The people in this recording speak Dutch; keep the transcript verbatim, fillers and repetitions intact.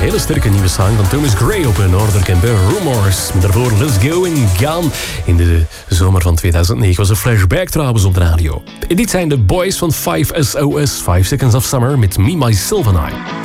hele sterke nieuwe song van Thomas Gray op een Northern Camber Rumors. Daarvoor Let's Go and Gone. In de zomer van tweeduizend negen was een flashback trouwens op de radio. Dit zijn de boys van five S O S, five Seconds of Summer met Me, Myself and I.